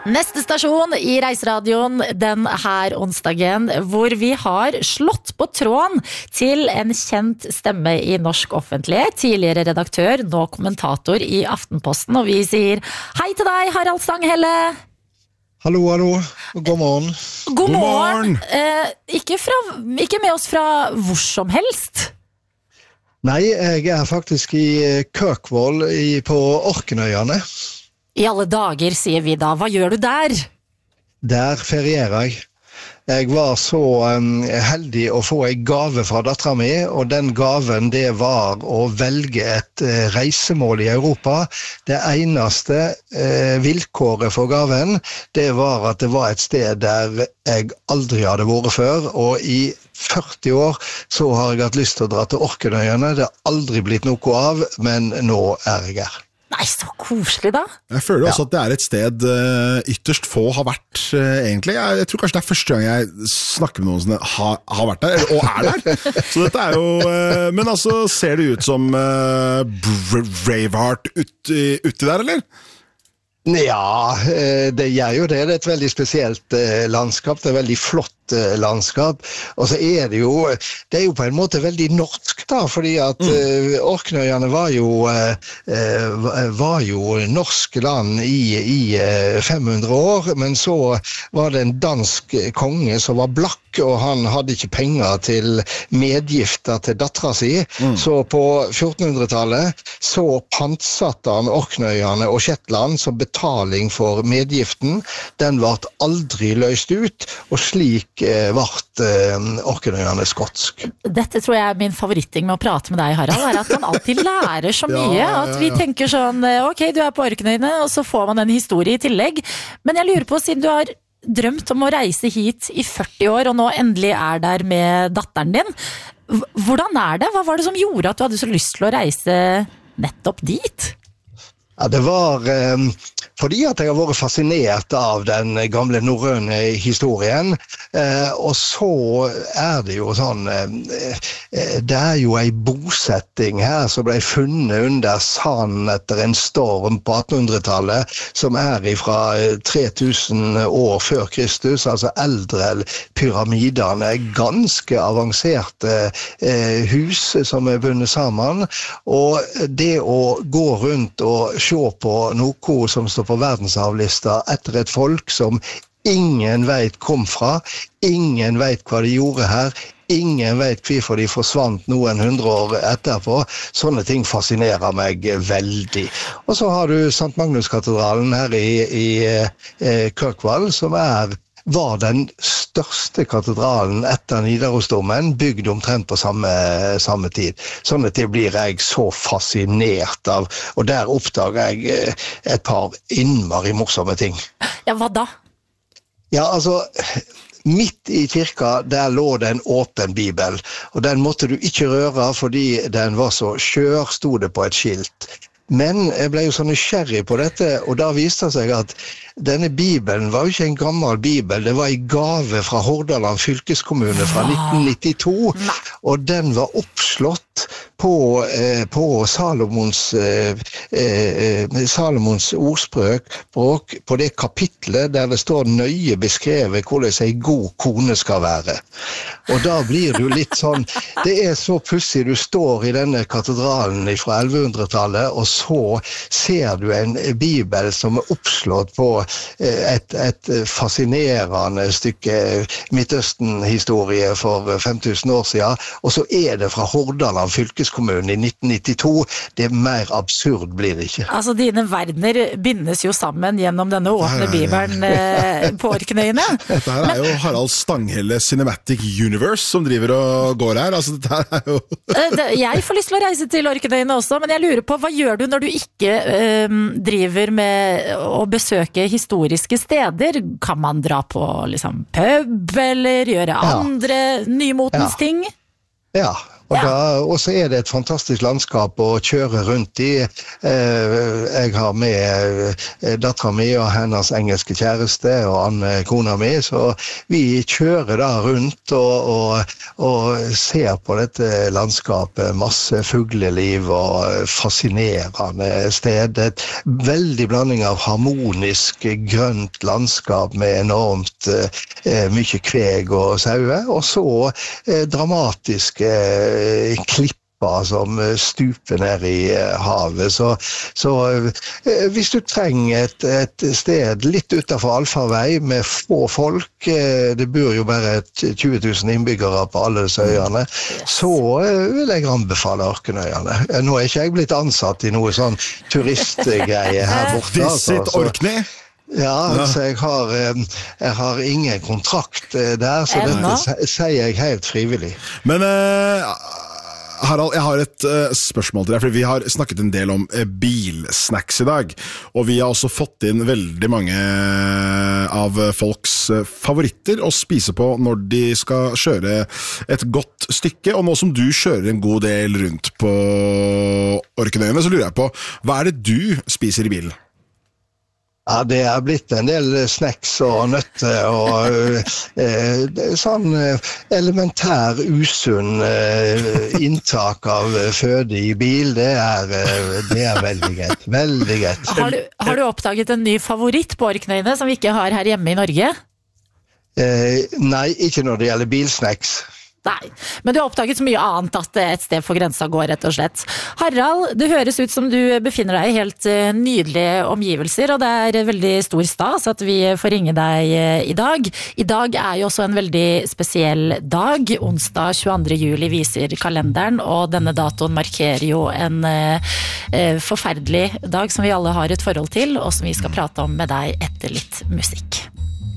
Neste stasjon i Reiseradioen den her onsdagen, hvor vi har slått på tråden til en kjent stemme i norsk offentlighet, tidligere redaktør, nå kommentator i Aftenposten, og vi sier hei til deg, Harald Stanghelle. Hallo, hallo. God morgen. God morgen. Ikke med oss fra hvor som helst. Nei, jeg faktisk i Kirkwall på Orknøyene. I alle dager, sier vi da. Hva gjør du der? Der ferierer jeg. Jeg var så heldig å få en gave fra datteren min, og den gaven det var å velge et reisemål i Europa. Det eneste vilkåret for gaven, det var at det var et sted der jeg aldri hadde vært før, og i 40 år så har jeg hatt lyst til å dra til Orknøyene. Det har aldri blitt noe av, men nå jeg her. Nei, så koselig da. Jeg føler også at det et sted ytterst få har vært, egentlig. Jeg tror kanskje det første gang jeg snakker med noen som har vært der, og der. Så dette jo... Men altså, ser det ut som Braveheart uti der, eller? Ja, det gjør jo det. Det et veldig spesielt landskap. Det veldig flott landskap. Og så det jo på en måte veldig norsk da, fordi at Orknøyene var jo norsk land i 500 år, men så var det en dansk konge som var blakk, og han hadde ikke penger til medgifter til datteren sin, så på 1400-tallet så pantsatte han Orknøyene og Shetland som betaling for medgiften. Den ble aldri løst ut, og slik vart Orknøyene skotsk. Dette tror jeg min favoritting med å prate med deg, Harald, at man alltid lærer så mye, at vi tenker sånn, ok, du på Orknøyene, og så får man en historie i tillegg. Men jeg lurer på, siden du har drømt om å reise hit i 40 år, og nå endelig der med datteren din, hvordan det? Hva var det som gjorde at du hadde så lyst til å reise nettopp dit? Ja, det var fordi at jeg har vært fascinert av den gamle norrøne historien, og så det jo sånn, det jo en bosetting her som ble funnet under sand etter en storm på 1800-tallet, som ifra 3000 år før Kristus, altså eldre pyramidene, ganske avanserte hus som bundet sammen, og det å gå rundt og se på noe som står på verdensarvlista etter et folk som ingen vet kom fra, ingen vet hva de gjorde her, ingen vet hvorfor de forsvant noen 100 år etterpå. Sånne ting fascinerer meg veldig. Og så har du Sankt Magnus-katedralen her i Kirkwall, som var den største katedralen etter Nidarosdomen, bygd omtrent på samme tid. Sånne ting blir jeg så fascinert av, og der oppdager jeg et par innmari morsomme ting. Ja, hva da? Ja, altså... Midt i kirka, der lå det en åpen bibel, og den måtte du ikke røre fordi den var så skjør, stod det på et skilt. Men jeg ble jo så nysgjerrig på dette, og da viste det seg at denne bibelen var jo ikke en gammel bibel, det var en gave fra Hordaland fylkeskommune fra 1992, og den var oppslått på Salomons ordspråk, på det kapitlet der det står nøye beskrevet hvordan en god kone skal være. Og da blir du litt sånn, det så pussig, du står i denne katedralen fra 1100-tallet, og så ser du en bibel som oppslått på et fascinerende stykke Midtøsten-historie for 5000 år siden, og så det fra Hordaland fylkeskommune i 1992. Det mer absurd blir det ikke. Altså, dine verdener bindes jo sammen gjennom denne åpne bibelen på Orknøyene. Dette her jo Harald Stanghelle Cinematic Universe som driver og går her. Altså, dette her jo... Jeg får lyst til å reise til Orknøyene også, men jeg lurer på, hva gjør du når du ikke driver med å besøke historiske steder? Kan man dra på liksom, pub, eller gjøre andre nymotens ting? Ja, Og så det et fantastisk landskap å kjøre rundt i. Jeg har med datteren min og hennes engelske kjæreste og Anne, kona mi, så vi kjører da rundt og ser på dette landskapet. Masse fugleliv og fascinerende sted. Et veldig blanding av harmonisk grønt landskap med enormt mye kveg og saue, og så dramatiske klipper som stuper ned i havet. Så hvis du trenger et sted litt utenfor allfarvei med få folk, det bor jo bare 20 000 innbyggere på alle disse øyene, så vil jeg anbefale Orknøyene. Nå ikke jeg blitt ansatt i noe sånn turistgreie her borte. Visit Orkney? Ja, så jeg har ingen kontrakt der, så dette sier jeg helt frivillig. Men Harald, jeg har et spørsmål til deg, for vi har snakket en del om bilsnacks i dag, og vi har også fått inn veldig mange av folks favoritter å spise på når de skal kjøre et godt stykke, og nå som du kjører en god del rundt på Orknøyene, så lurer jeg på, hva det du spiser i bilen? Ja, det blitt en del snacks og nøtter og sånn elementær usunn inntak av føde i bil, det veldig greit, veldig greit. Har du oppdaget en ny favoritt på Orknøyene som vi ikke har her hjemme i Norge? Nei, ikke når det gjelder bilsnacks. Nei, men du har oppdaget så mye annet at et sted for grensa går, rett og slett. Harald, det høres ut som du befinner deg i helt nydelige omgivelser, og det veldig stor stas at vi får ringe deg i dag. I dag jo også en veldig spesiell dag. Onsdag 22. juli viser kalenderen, og denne datoen markerer jo en forferdelig dag som vi alle har et forhold til, og som vi skal prate om med deg etter litt musikk.